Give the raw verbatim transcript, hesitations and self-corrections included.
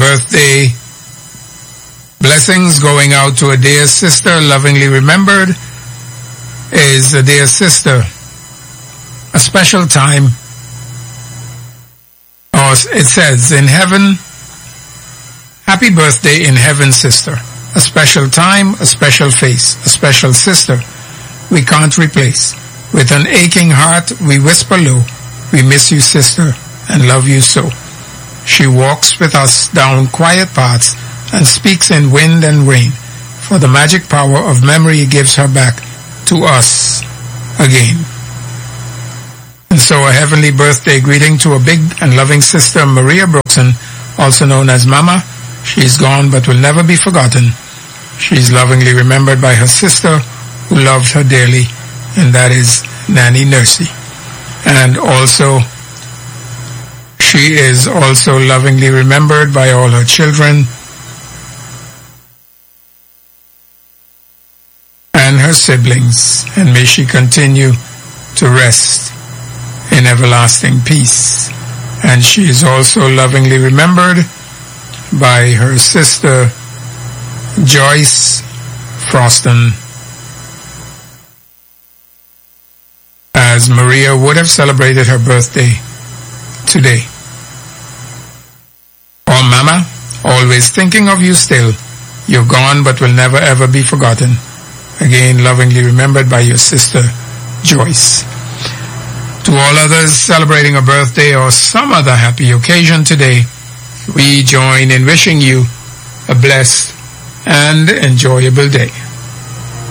birthday blessings going out to a dear sister, lovingly remembered, is a dear sister. A special time, or it says, in heaven, happy birthday in heaven, sister. A special time, a special face, a special sister we can't replace. With an aching heart, we whisper low, we miss you, sister, and love you so. She walks with us down quiet paths and speaks in wind and rain, for the magic power of memory gives her back to us again. And so a heavenly birthday greeting to a big and loving sister, Maria Brookson, also known as Mama. She's gone but will never be forgotten. She's lovingly remembered by her sister who loved her dearly, and that is Nanny Nursey. And also, she is also lovingly remembered by all her children and her siblings, and may she continue to rest in everlasting peace. And she is also lovingly remembered by her sister Joyce Froston, as Maria would have celebrated her birthday today. Oh Mama, always thinking of you still. You're gone but will never ever be forgotten. Again, lovingly remembered by your sister Joyce. To all others celebrating a birthday or some other happy occasion today, we join in wishing you a blessed and enjoyable day.